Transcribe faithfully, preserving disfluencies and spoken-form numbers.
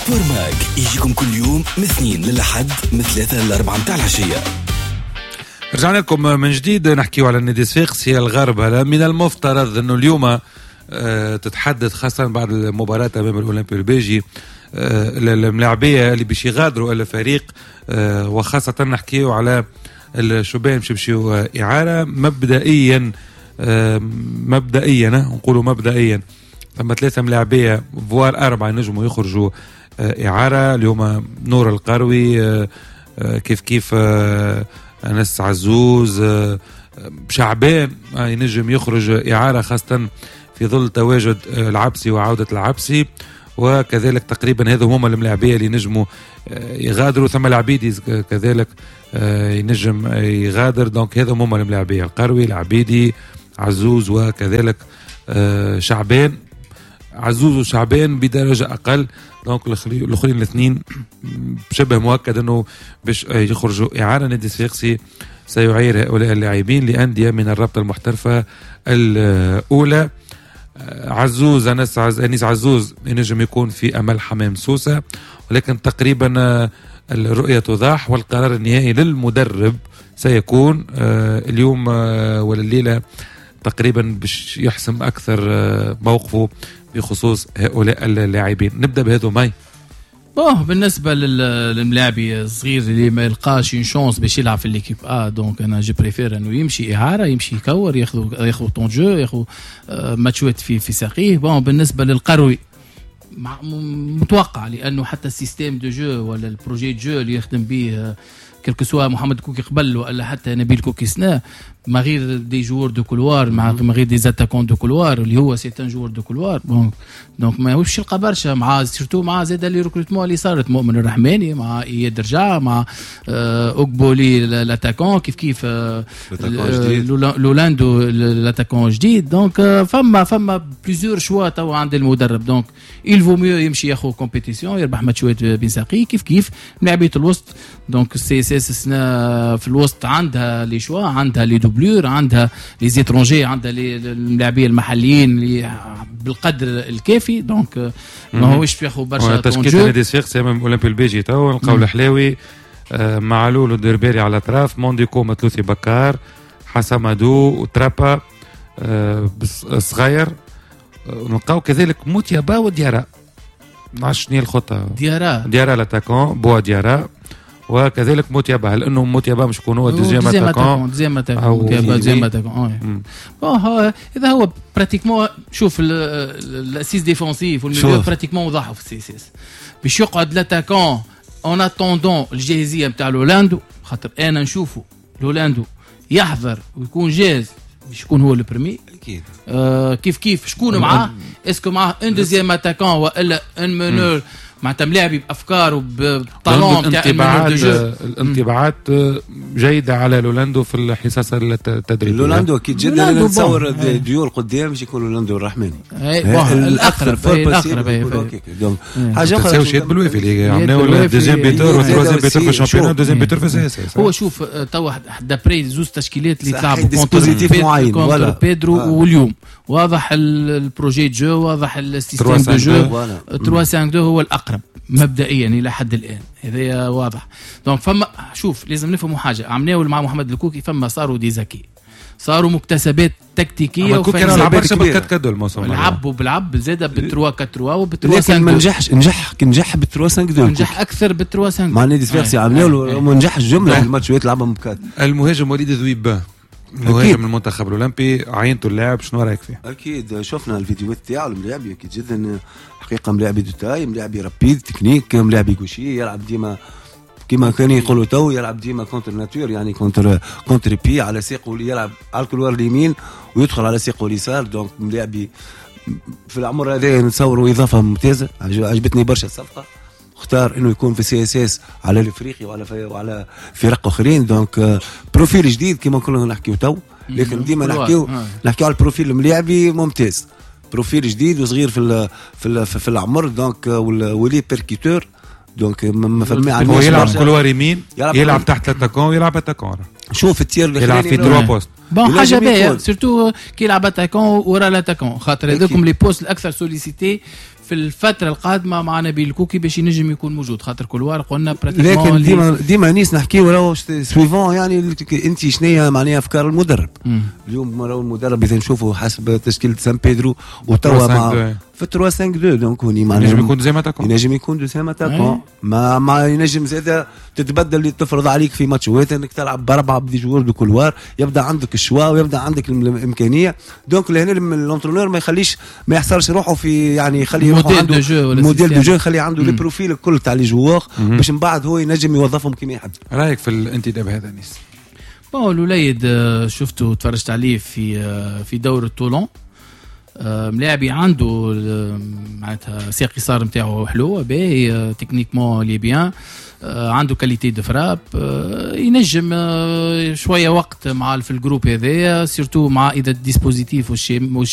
فورماك يجيكم كل يوم من اثنين للأحد من ثلاثة لأربعة متاع العشية. رجعنا لكم من جديد نحكيو على النادي صفاقسي الغرب. من المفترض أنه اليوم أه تتحدث خاصة بعد المباراة أمام الأولمبي البيجي أه الملاعبية اللي باش يغادروا الفريق أه وخاصة نحكيو على الشبان باش يمشيو إعارة مبدئيا. أه مبدئيا نقولوا مبدئيا ثم ثلاثة ملاعبية فوار أربعة نجموا يخرجوا أه إعارة اليوم. نور القروي أه كيف كيف أه أنس عزوز أه شعبان أه ينجم يخرج إعارة خاصة في ظل تواجد العبسي وعودة العبسي، وكذلك تقريبا هذا هم الملاعبية اللي نجموا يغادروا. ثم العبيدي كذلك ينجم يغادر. دونك هذا هم الملاعبية القروي العبيدي عزوز وكذلك شعبان. عزوز وشعبان بدرجة أقل. دونك الأخرين الاثنين بشبه مؤكد أنه باش يخرجوا إعارة. نادي صفاقسي سيعير هؤلاء اللاعبين لأندية من الرابطة المحترفة الأولى. عزوز أنس عز... أنيس عزوز ينجم يكون في أمل حمام سوسة، ولكن تقريبا الرؤية توضح والقرار النهائي للمدرب سيكون اليوم ولا الليلة تقريبا باش يحسم أكثر موقفه بخصوص هؤلاء اللاعبين. نبدأ بهذا ماي. بوه بالنسبه للملاعبي الصغير اللي ما يلقاش شانس باش يلعب في ليكيب ا دونك انا جو بريفير انه يمشي اعاره، يمشي يكور، ياخذ ياخذ طون جو، ياخذ ماتشات في في ساقيه. بون بالنسبه للقروي متوقع لانه حتى السيستيم دو جو ولا البروجي دو جو اللي يخدم به كلكو سوا محمد كوكي قبل ولا حتى نبيل كوكي سنا ما غير دي جوور دو كولوار مع ما غير دي زاتاكون دو كولوار اللي هو سي ان جوور دو كولوار. دونك دونك ما يوش يلقى برشا مع سيرتو مع زاد لي ريكروتمون اللي صارت مؤمن الرحماني مع اياد رجع مع اوكبولي لاتاكون كيف كيف لولاندو لاتاكون جديد. دونك فما فما بليزيور شوا تو عند المدرب. دونك il vaut mieux يمشي ياخذ كومبيتيسيون يربح ماتشات بين ساقي كيف كيف لاعبيه الوسط. دونك السي اس اس في الوسط عندها لي شوا، عندها لي دوبلور، عندها لي زيترونجي، عندها لي اللاعبين المحليين اللي بالقدر الكافي. دونك ما هوش ياخذ برشا تشكيله نادي صفاقسي امام اولمبي البيجي تو نلقاو الحلاوي آه معلول ودرباري على الاطراف، مونديكو متلوثي بكار، حسامادو وترابا آه صغير. نلقاو كذلك موتيابا وديارا. ما عرفتش شنو هي الخطه. ديارا ديارا لاتاكون بوا ديارا وكذلك موتيابا. هل انه موتيابا مش يكون هو دوزيام اتاكون دوزيام اتاكون موتيابا دوزيام اتاكون. اه اذا هو براتيكمون شوف الاسيس ديفونسيف والميليو براتيكمون وضحوا في السي اس اس باش يقعد لاتاكون اون اتوندون الجاهزيه نتاع لولاندو. خاطر انا نشوفه لولاندو يحضر ويكون جاهز باش يكون هو البريمي اكيد. آه كيف كيف شكون معاه؟ اسكو معاه ان دوزيام اتاكون والا ان مونور معناتها ملاعبي بافكار وبطالون تاع الانطباعات جيده على لولاندو في الحصص التدريبيه. لولاندو اكيد جدا. انا نتصور ديور قدام باش يكون لولاندو الرحماني الاقرب الاقرب. حاجه اخرى تساوي شيء بالوافي اللي عملوا دوزيام بيتور وثروازيام بيتور في الشامبيونات دوزيام بيتور في السي اس اس. هو شوف توا دابري زوز تشكيلات اللي تلعبوا كونتر بيدرو واليوم واضح البروجي جو، واضح السيستم دو جو ثلاثة خمسة اثنين هو الاقرب مبدئيا الى حد الان. هذا واضح. دونك فما شوف لازم نفهموا حاجه عملناوا مع محمد الكوكي. فما صاروا دي ذكي، صاروا مكتسبات تكتيكيه وفنيه. برشا بالكاد الموسم لعبوا بالعب زاده بالتروا كتروا وبالتروا لكن ما نجحش. نجح نجح بالتروا خمسة اثنين نجح اكثر بالتروا خمسة مع نادي صفاقسي. عملوا ما نجحش جمله الماتشات لعبها مكاد. المهاجم وليد ذويبه مهاجم المنتخب الاولمبي عينته اللاعب، شنو رايك فيه؟ اكيد شفنا الفيديوهات تاعو الملاعبي اكيد جدا حقيقه ملاعبي دوتاي، ملاعبي رابيد تكنيك، ملاعبي كوشي يلعب ديما كما كان يقولوا تو يلعب ديما كونتر ناتور يعني كونتر كونتر بي على ساقه يلعب على الكولوار اليمين ويدخل على ساقه اليسار. دونك ملاعبي في العمر هذا نتصوروا اضافه ممتازه. عجبتني برشا الصفقه. اختار انه يكون في سي اس اس على الافريقي وعلى وعلى فرق اخرين. دونك بروفيل جديد كما كنا نحكيو تو، لكن ديما نحكيو نحكيو على البروفيل الملاعبي ممتاز. بروفيل جديد وصغير في ال في ال في العمر. دونك ولي بيركيتور. دونك ما فما هو يلعب كولوار يمين، يلعب, يلعب تحت التاكون ويلعب اتاكون. شوف التير يلعب في تروا بوست. بون حاجه باهيه سورتو كي يلعب اتاكون ورا الاتاكون خاطر هذوكم لي بوست الاكثر سوليسيتي في الفتره القادمه مع نبيل الكوكي باش ينجم يكون موجود، خاطر كولوار قلنا براتيكمون. لكن ديما ديما نيس نحكيو راهو سويفون، يعني انت شنو معناها افكار المدرب. مم. اليوم راهو المدرب اذا نشوفوا حسب تشكيله سان بيدرو وتوا مع في ثلاثة خمسة اثنين دونك هوني معناها ينجم يكون دوزيام اتاكون، ينجم يكون دوزيام اتاكون، ما ما ينجم زاده تتبدل اللي تفرض عليك في ماتشات انك تلعب باربعه بدي جوار دو كولوار، يبدا عندك الشوا ويبدا عندك الامكانيه. دونك لهنا الانترونور ما يخليش ما يحصرش روحه في يعني يخلي روحه عنده موديل دو جو، يخلي عنده لي بروفيل الكل تاع لي جوار باش من بعد هو ينجم يوظفهم كما يحب. رايك في الانتداب هذا نيس؟ بون الوليد شفته تفرجت عليه في في دورة طولون، ملاعبي عنده معناتها ساق يسار نتاعو حلو باهي تكنيكمون لي بيان، عنده كاليتي دو فراب، ينجم شويه وقت مع في الجروب هذايا سيرتو مع اذا الديسبوزيتيف والشي